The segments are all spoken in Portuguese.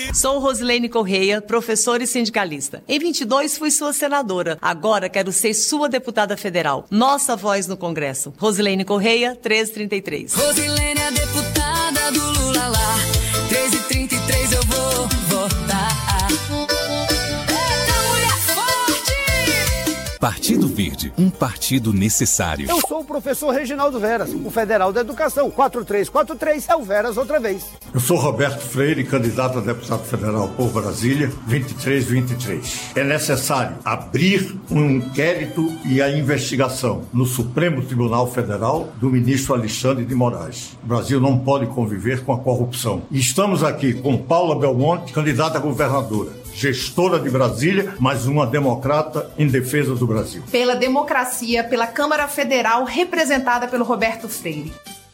Sou Rosilene Correia, professora e sindicalista. Em 22 fui sua senadora. Agora quero ser sua deputada federal. Nossa voz no Congresso. Rosilene Correia, 1333. Rosilene é deputada do Lula lá. 1333 eu vou votar. Partido Verde, um partido necessário. Eu sou o professor Reginaldo Veras, o Federal da Educação. 4343 é o Veras outra vez. Eu sou Roberto Freire, candidato a deputado federal por Brasília, 2323. É necessário abrir um inquérito e a investigação no Supremo Tribunal Federal do ministro Alexandre de Moraes. O Brasil não pode conviver com a corrupção. E estamos aqui com Paula Belmonte, candidata a governadora. Gestora de Brasília, mas uma democrata em defesa do Brasil. Pela democracia, pela Câmara Federal, representada pelo Roberto Freire.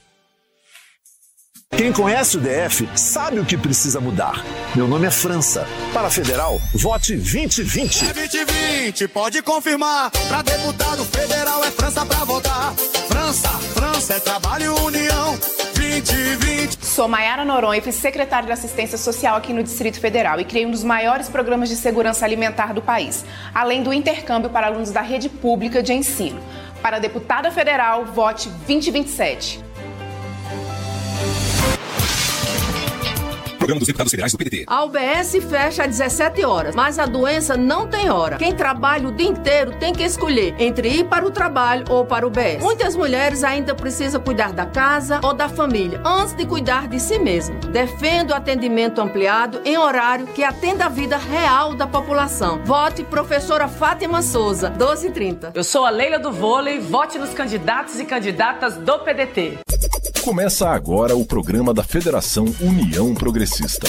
Quem conhece o DF sabe o que precisa mudar. Meu nome é França. Para federal, vote 2020. É 2020, pode confirmar. Para deputado federal é França pra votar. França é trabalho e união. 2020. Sou Maiara Noronha, fui secretária de Assistência Social aqui no Distrito Federal e criei um dos maiores programas de segurança alimentar do país, além do intercâmbio para alunos da rede pública de ensino. Para deputada federal, vote 2027. Programa dos Deputados Federais do PDT. A UBS fecha às 17 horas, mas a doença não tem hora. Quem trabalha o dia inteiro tem que escolher entre ir para o trabalho ou para o UBS. Muitas mulheres ainda precisam cuidar da casa ou da família antes de cuidar de si mesmo. Defendo o atendimento ampliado em horário que atenda a vida real da população. Vote professora Fátima Souza, 12h30. Eu sou a Leila do Vôlei, vote nos candidatos e candidatas do PDT. Começa agora o programa da Federação União Progressista.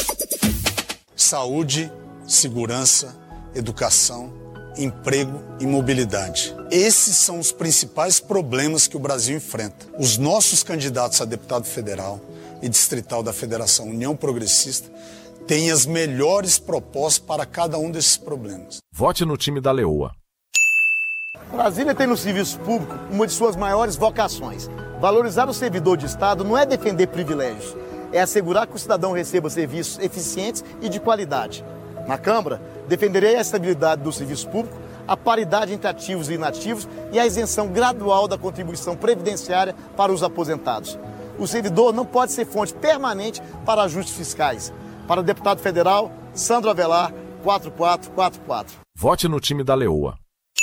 Saúde, segurança, educação, emprego e mobilidade. Esses são os principais problemas que o Brasil enfrenta. Os nossos candidatos a deputado federal e distrital da Federação União Progressista têm as melhores propostas para cada um desses problemas. Vote no time da Leoa. Brasília tem no serviço público uma de suas maiores vocações. Valorizar o servidor de Estado não é defender privilégios, é assegurar que o cidadão receba serviços eficientes e de qualidade. Na Câmara, defenderei a estabilidade do serviço público, a paridade entre ativos e inativos e a isenção gradual da contribuição previdenciária para os aposentados. O servidor não pode ser fonte permanente para ajustes fiscais. Para o deputado federal, Sandro Avelar, 4444. Vote no time da Leoa.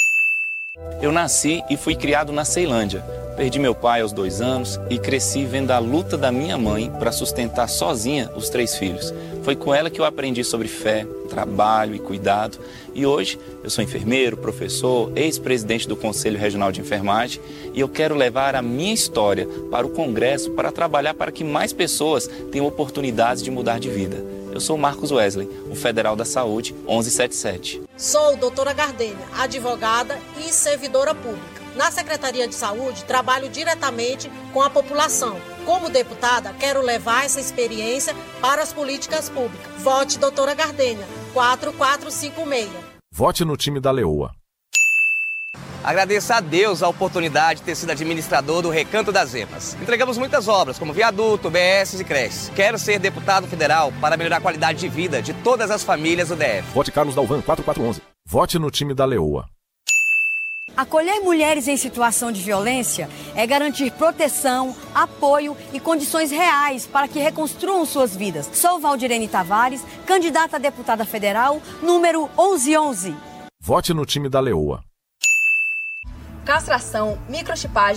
Eu nasci e fui criado na Ceilândia. Perdi meu pai aos 2 anos e cresci vendo a luta da minha mãe para sustentar sozinha os 3 filhos. Foi com ela que eu aprendi sobre fé, trabalho e cuidado. E hoje eu sou enfermeiro, professor, ex-presidente do Conselho Regional de Enfermagem e eu quero levar a minha história para o Congresso para trabalhar para que mais pessoas tenham oportunidades de mudar de vida. Eu sou Marcos Wesley, o Federal da Saúde, 1177. Sou doutora Gardênia, advogada e servidora pública. Na Secretaria de Saúde, trabalho diretamente com a população. Como deputada, quero levar essa experiência para as políticas públicas. Vote doutora Gardênia, 4456. Vote no time da Leoa. Agradeço a Deus a oportunidade de ter sido administrador do Recanto das Emas. Entregamos muitas obras, como viaduto, BS e creches. Quero ser deputado federal para melhorar a qualidade de vida de todas as famílias do DF. Vote Carlos Dalvan, 4411. Vote no time da Leoa. Acolher mulheres em situação de violência é garantir proteção, apoio e condições reais para que reconstruam suas vidas. Sou Valdirene Tavares, candidata a deputada federal, número 1111. Vote no time da Leoa. Castração, microchipagem